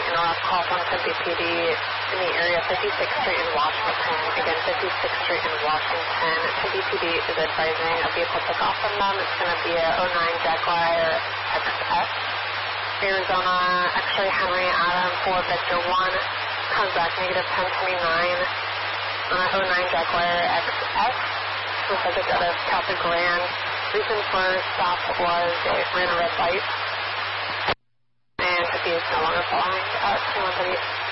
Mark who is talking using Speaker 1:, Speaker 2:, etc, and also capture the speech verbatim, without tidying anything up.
Speaker 1: interrupt call from Tempe P D in the area fifty-sixth Street in Washington. Again, fifty-sixth Street in Washington. Tempe P D is advising a vehicle took off from them. It's going to be a oh nine Jaguar X S. Arizona X-ray Henry Adam for Victor one. Comes back negative ten twenty-nine on a oh nine Jaguar X S. The subject out of Casa Grande. Reason for stop was a ran a red light. And Tempe is no longer following at two one three.